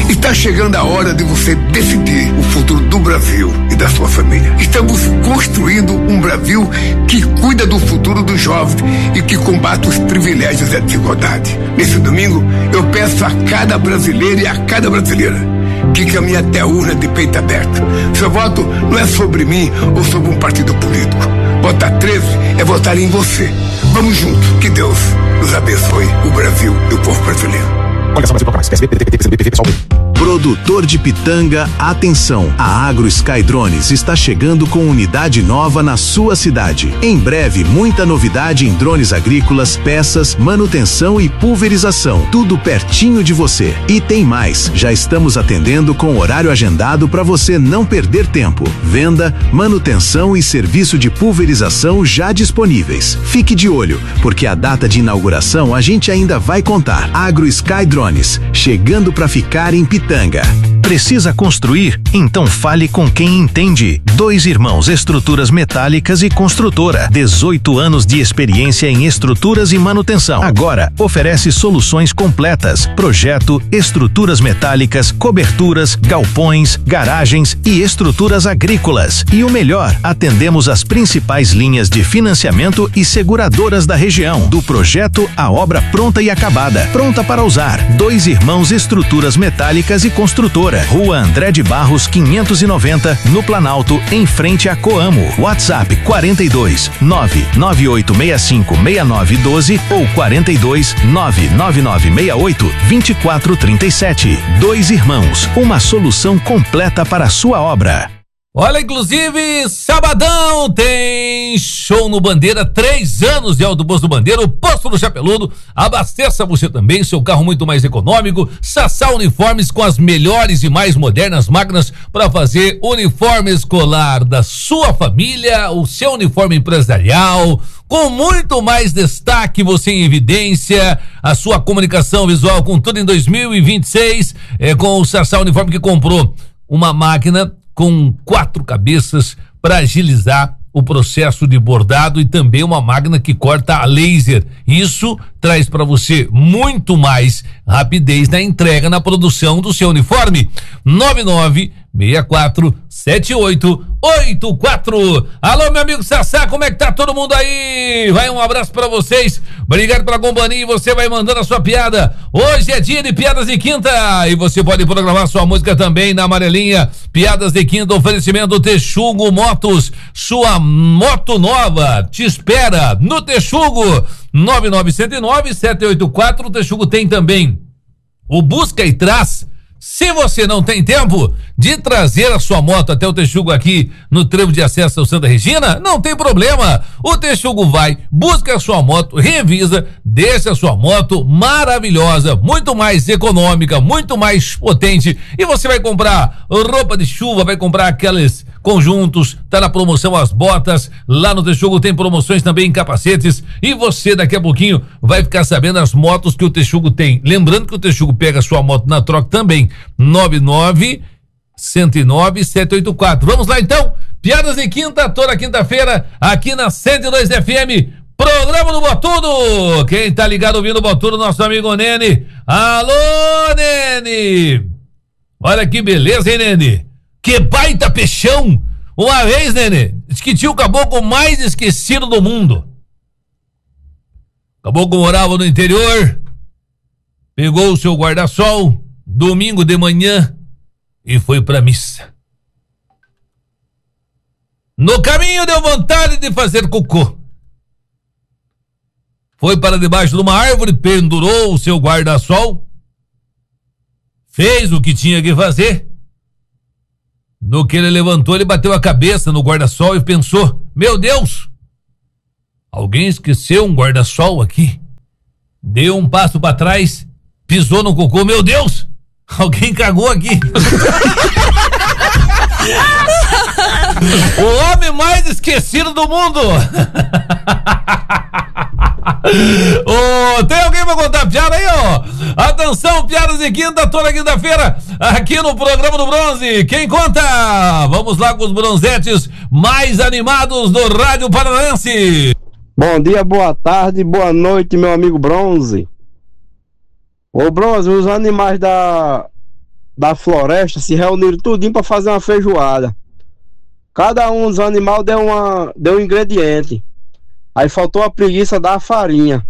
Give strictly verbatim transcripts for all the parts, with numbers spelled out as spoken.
Está chegando a hora de você decidir o futuro do Brasil e da sua família. Estamos construindo um Brasil que cuida do futuro dos jovens e que combate os privilégios e a desigualdade. Nesse domingo, eu peço a cada brasileiro e a cada brasileira que caminhe até a urna de peito aberto. Seu voto não é sobre mim ou sobre um partido político. Votar treze é votar em você. Vamos juntos. Que Deus nos abençoe, o Brasil e o povo brasileiro. Produtor de Pitanga, atenção! A Agro Sky Drones está chegando com unidade nova na sua cidade. Em breve, muita novidade em drones agrícolas, peças, manutenção e pulverização. Tudo pertinho de você. E tem mais, já estamos atendendo com horário agendado para você não perder tempo. Venda, manutenção e serviço de pulverização já disponíveis. Fique de olho, porque a data de inauguração a gente ainda vai contar. Agro Sky Drones, chegando para ficar em Pitanga. Precisa construir? Então fale com quem entende. Dois Irmãos Estruturas Metálicas e Construtora. dezoito anos de experiência em estruturas e manutenção. Agora oferece soluções completas: projeto, estruturas metálicas, coberturas, galpões, garagens e estruturas agrícolas. E o melhor, atendemos as principais linhas de financiamento e seguradoras da região. Do projeto à obra pronta e acabada. Pronta para usar. Dois Irmãos Estruturas Metálicas e Construtora. Rua André de Barros quinhentos e noventa, no Planalto, em frente a Coamo. WhatsApp quarenta e dois, nove nove oito seis cinco seis nove um dois ou quarenta e dois, nove nove nove seis oito, dois quatro três sete. Dois Irmãos, uma solução completa para a sua obra. Olha, inclusive, sabadão tem show no Bandeira, três anos de autobus do Bandeira, o posto do Chapeludo. Abasteça você também, seu carro muito mais econômico. Sassá Uniformes, com as melhores e mais modernas máquinas para fazer uniforme escolar da sua família, o seu uniforme empresarial, com muito mais destaque, você em evidência, a sua comunicação visual com tudo em dois mil e vinte e seis, é, com o Sassá Uniforme, que comprou uma máquina com quatro cabeças para agilizar o processo de bordado e também uma máquina que corta a laser. Isso traz para você muito mais rapidez na entrega, na produção do seu uniforme. nove nove seis quatro sete oito oito quatro. Alô, meu amigo Sassá, como é que tá todo mundo aí? Vai, um abraço pra vocês, obrigado pela companhia, e você vai mandando a sua piada. Hoje é dia de Piadas de Quinta e você pode programar sua música também na amarelinha. Piadas de Quinta, oferecimento Texugo Motos, sua moto nova te espera no Texugo. Nove nove zero nove sete oito quatro. O Texugo tem também o Busca e Traz. Se você não tem tempo de trazer a sua moto até o Texugo aqui no trevo de acesso ao Santa Regina, não tem problema. O Texugo vai, busca a sua moto, revisa, deixa a sua moto maravilhosa, muito mais econômica, muito mais potente. E você vai comprar roupa de chuva, vai comprar aqueles conjuntos, tá na promoção as botas. Lá no Texugo tem promoções também em capacetes. E você daqui a pouquinho vai ficar sabendo as motos que o Texugo tem. Lembrando que o Texugo pega a sua moto na troca também. nove nove zero nove sete oito quatro. Vamos lá então, Piadas de Quinta, toda quinta-feira aqui na cento e dois F M, programa do Botudo. Quem tá ligado ouvindo o Botudo, nosso amigo Nene. Alô, Nene! Olha que beleza, hein, Nene? Que baita peixão! Uma vez, Nene, diz que tinha o caboclo mais esquecido do mundo. O caboclo morava no interior, pegou o seu guarda-sol domingo de manhã e foi pra missa. No caminho deu vontade de fazer cocô. Foi para debaixo de uma árvore, pendurou o seu guarda-sol, fez o que tinha que fazer. No que ele levantou, ele bateu a cabeça no guarda-sol e pensou: meu Deus, alguém esqueceu um guarda-sol aqui. Deu um passo para trás, pisou no cocô. Meu Deus, alguém cagou aqui. O homem mais esquecido do mundo. Oh, tem alguém pra contar piada aí, ó? Atenção, Piadas de Quinta, toda quinta-feira aqui no programa do Bronze. Quem conta? Vamos lá com os bronzetes mais animados do Rádio Paranaense. Bom dia, boa tarde, boa noite, meu amigo Bronze. Ô Bronze, os animais da da floresta se reuniram tudinho para fazer uma feijoada. Cada um dos animais deu, uma, deu um ingrediente. Aí faltou a preguiça da farinha.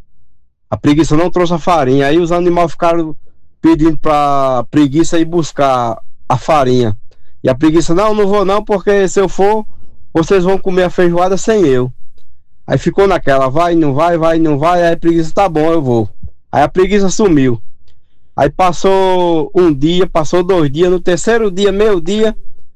A preguiça não trouxe a farinha. Aí os animais ficaram pedindo pra preguiça ir buscar a farinha. E a preguiça, não, não vou não, porque se eu for, vocês vão comer a feijoada sem eu. Aí ficou naquela, vai, não vai, vai, não vai. Aí a preguiça, tá bom, eu vou. Aí a preguiça sumiu. Aí passou um dia, passou dois dias. No terceiro dia, meio dia,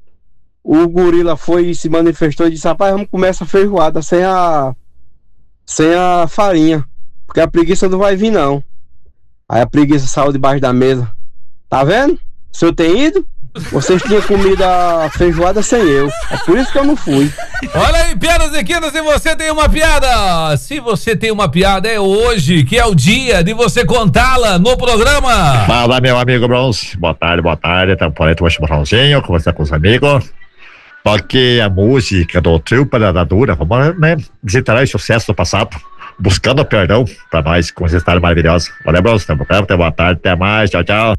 o gorila foi e se manifestou e disse, rapaz, vamos comer essa feijoada sem a sem a farinha, porque a preguiça não vai vir não. Aí a preguiça saiu debaixo da mesa. Tá vendo? Se eu tenho ido, vocês tinham comido a feijoada sem eu. É por isso que eu não fui. Olha aí, piadas e quinas, se você tem uma piada, se você tem uma piada, é hoje que é o dia de você contá-la no programa. Fala, meu amigo Bronze. Boa tarde, boa tarde. Estamos por aí, tomando um chimarrãozinho, conversando com os amigos. Porque a música do trio Paradadura, vamos, né, visitar o sucesso do passado, buscando perdão para nós com essa história maravilhosa. Valeu, Bronze. Até boa tarde, até mais. Tchau, tchau.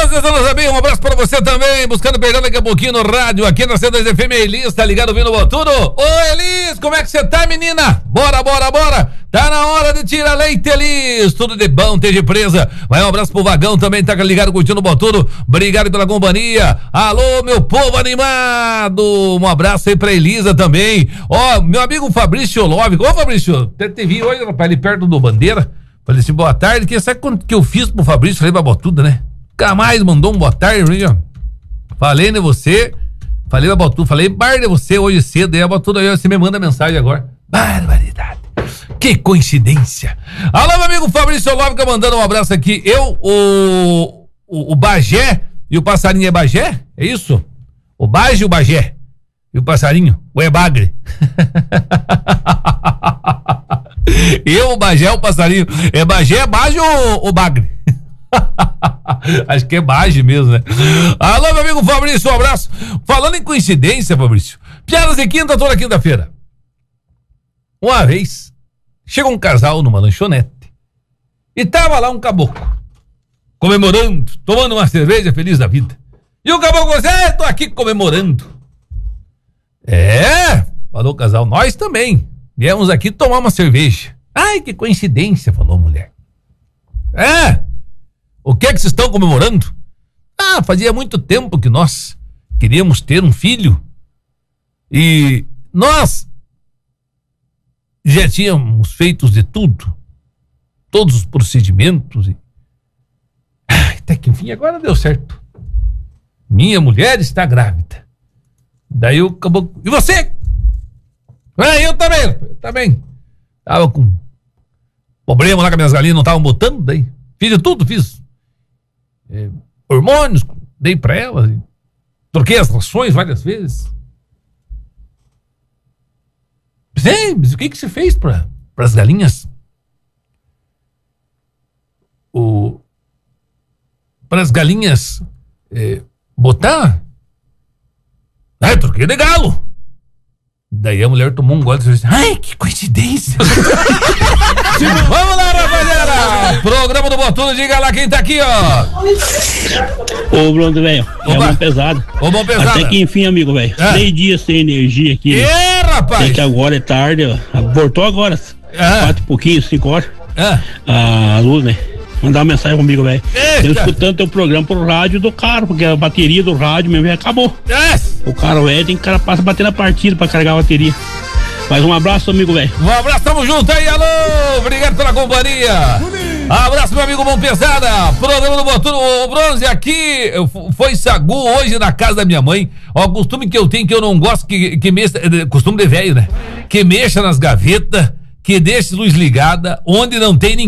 Um abraço pra você também, buscando perdão daqui a pouquinho no rádio, aqui na C dois F M. Elis, tá ligado ouvindo o Botudo? Ô Elis, como é que você tá, menina? Bora, bora, bora, tá na hora de tirar leite, Elis, tudo de bom, esteja presa. Vai um abraço pro Vagão também, tá ligado curtindo o Botudo, obrigado pela companhia. Alô, meu povo animado, um abraço aí pra Elisa também. Ó, meu amigo Fabrício Love, ô Fabrício, até te vi hoje, rapaz, ali perto do Bandeira, falei assim, boa tarde, que sabe quanto que eu fiz pro Fabrício, falei pra Botudo, né? Nunca mais mandou um boa tarde, ó. Falei de você, falei da Botudo, falei bar de você hoje cedo, aí a Botudo aí você me manda mensagem agora. Barbaridade. Que coincidência. Alô, meu amigo Fabrício Lóvica mandando um abraço aqui. Eu, o, o, o Bagé e o passarinho é Bagé? É isso? O Bagé e o Bagé. E o passarinho? O é Bagre. Eu, o Bagé, o passarinho. É Bagé, é Bagé ou o Bagre? Acho que é Bagé mesmo, né? Alô, meu amigo Fabrício, um abraço. Falando em coincidência, Fabrício, piadas de quinta toda quinta-feira. Uma vez, chegou um casal numa lanchonete e tava lá um caboclo comemorando, tomando uma cerveja, feliz da vida. E o caboclo disse, é, tô aqui comemorando. É, falou o casal, nós também viemos aqui tomar uma cerveja. Ai, que coincidência, falou a mulher. É, o que é que vocês estão comemorando? Ah, fazia muito tempo que nós queríamos ter um filho e nós já tínhamos feito de tudo, todos os procedimentos e ah, até que enfim agora deu certo. Minha mulher está grávida. Daí eu acabou. E você? É, eu também, eu também. Tava com problema lá que minhas galinhas não estavam botando, daí fiz de tudo, fiz é, hormônios, dei pra elas, troquei as rações várias vezes. Sim, mas o que que se fez para as galinhas? O para as galinhas é, botar? Ah, eu troquei de galo. Daí a mulher tomou um gole e disse, ai, que coincidência. Vamos lá, rapaziada. Programa do Botudo, diga lá quem tá aqui, ó. Ô, Bruno, velho, é mão pesada. Ô, mão pesada. Até que enfim, amigo, velho. É. Três dias sem energia aqui. É, rapaz. Até que agora é tarde, ó. Voltou agora. É. Quatro e pouquinho, cinco horas. É. A luz, né? Mandar uma mensagem comigo, velho. Eu escutando teu programa pro rádio do carro, porque a bateria do rádio mesmo acabou. É. O cara, velho, tem que cara passa bater na partida pra carregar a bateria. Mas um abraço, amigo, velho. Um abraço, tamo junto aí, alô! Obrigado pela companhia. Abraço, meu amigo Mão Pesada. Programa do Botudo, o Bronze aqui. Foi sagu hoje na casa da minha mãe. Ó, costume que eu tenho que eu não gosto que, que mexa, costume de velho, né? Que mexa nas gavetas, que deixe luz ligada, onde não tem ninguém.